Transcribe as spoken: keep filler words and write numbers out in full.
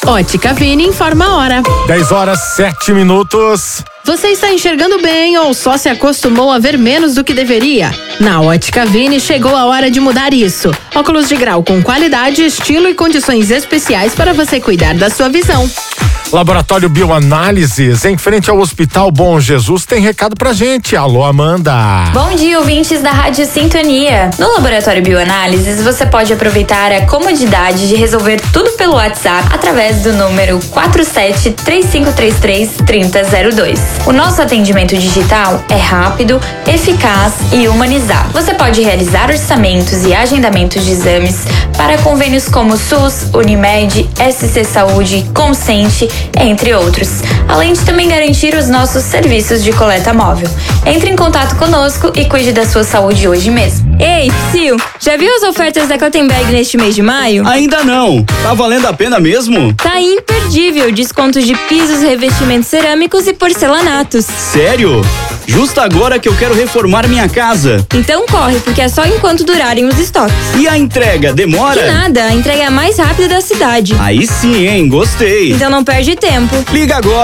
Ótica Vini informa a hora. dez horas, sete minutos. Você está enxergando bem ou só se acostumou a ver menos do que deveria? Na Ótica Vini chegou a hora de mudar isso. Óculos de grau com qualidade, estilo e condições especiais para você cuidar da sua visão. Laboratório Bioanálises, em frente ao Hospital Bom Jesus, tem recado pra gente. Alô, Amanda. Bom dia, ouvintes da Rádio Sintonia. No Laboratório Bioanálises, você pode aproveitar a comodidade de resolver tudo pelo WhatsApp através do número quatro sete três cinco três três três zero zero dois. O nosso atendimento digital é rápido, eficaz e humanizado. Você pode realizar orçamentos e agendamentos de exames para convênios como SUS, Unimed, S C Saúde, Consente, entre outros, além de também garantir os nossos serviços de coleta móvel. Entre em contato conosco e cuide da sua saúde hoje mesmo. Ei, Psyu, já viu as ofertas da Cottenberg neste mês de maio? Ainda não. Tá valendo a pena mesmo? Tá imperdível. Descontos de pisos, revestimentos cerâmicos e porcelanatos. Sério? Justo agora que eu quero reformar minha casa. Então corre, porque é só enquanto durarem os estoques. E a entrega, demora? De nada, a entrega é a mais rápida da cidade. Aí sim, hein? Gostei. Então não perde tempo. Liga agora.